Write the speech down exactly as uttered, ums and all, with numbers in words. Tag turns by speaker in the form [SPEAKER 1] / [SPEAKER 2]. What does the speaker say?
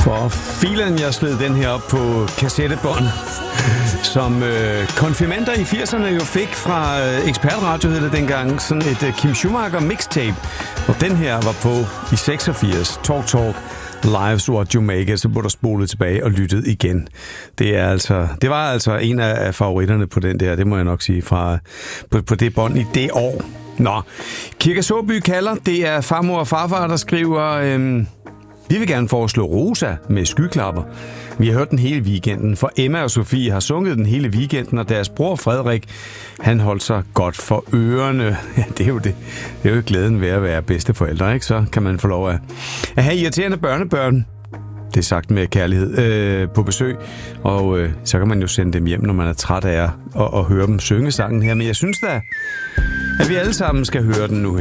[SPEAKER 1] For filen, jeg sled den her op på kassettebånd, som øh, konfirmander i firserne jo fik fra øh, Ekspertradio, hed det dengang, sådan et øh, Kim Schumacher mixtape. Og den her var på i seksogfirs, Talk Talk, Lives What You Make It, så blev der spolet tilbage og lyttet igen. Det er altså, det var altså en af favoritterne på den der, det må jeg nok sige, fra, på, på det bånd i det år. Nå, Kirke Såby kalder, det er farmor og farfar, der skriver... Øh, Vi vil gerne foreslå Rosa med skyklapper. Vi har hørt den hele weekenden, for Emma og Sofie har sunget den hele weekenden, og deres bror Frederik, han holdt sig godt for ørerne. Ja, det er jo det. Det er jo glæden ved at være bedsteforældre, ikke? Så kan man få lov at, at have irriterende børnebørn. Det er sagt med kærlighed øh, på besøg, og øh, så kan man jo sende dem hjem, når man er træt af at, at, at høre dem synge sangen her. Men jeg synes da, at vi alle sammen skal høre den nu.